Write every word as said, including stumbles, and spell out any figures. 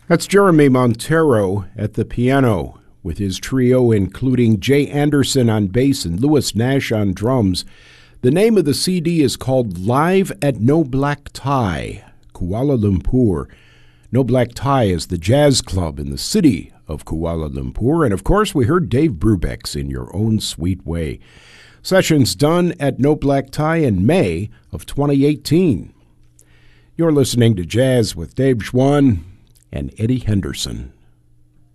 That's Jeremy Montero at the piano, with his trio including Jay Anderson on bass and Lewis Nash on drums. The name of the C D is called Live at No Black Tie, Kuala Lumpur. No Black Tie is the jazz club in the city of Kuala Lumpur. And of course, we heard Dave Brubeck's In Your Own Sweet Way. Sessions done at No Black Tie in May of twenty eighteen. You're listening to Jazz with Dave Schwann and Eddie Henderson.